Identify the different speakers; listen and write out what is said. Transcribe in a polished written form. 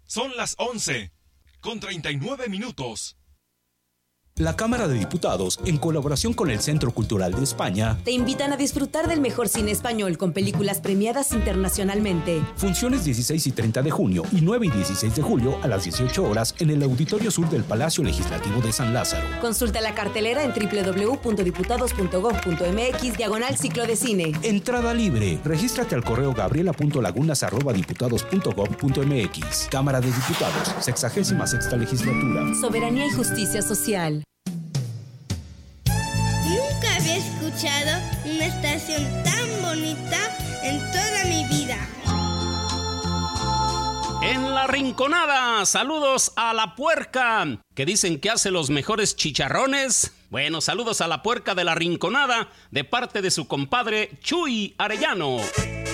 Speaker 1: Son las 11:39.
Speaker 2: La Cámara de Diputados, en colaboración con el Centro Cultural de España,
Speaker 3: te invitan a disfrutar del mejor cine español con películas premiadas internacionalmente.
Speaker 2: Funciones 16 y 30 de junio y 9 y 16 de julio a las 18 horas en el Auditorio Sur del Palacio Legislativo de San Lázaro.
Speaker 3: Consulta la cartelera en www.diputados.gov.mx/ciclo de cine.
Speaker 2: Entrada libre. Regístrate al correo gabriela.lagunas@diputados.gov.mx. Cámara de Diputados, 66ª legislatura.
Speaker 3: Soberanía y justicia social.
Speaker 4: Nunca había escuchado una estación tan bonita en toda mi vida.
Speaker 5: En La Rinconada, saludos a La Puerca, que dicen que hace los mejores chicharrones. Bueno, saludos a La Puerca de La Rinconada, de parte de su compadre Chuy Arellano.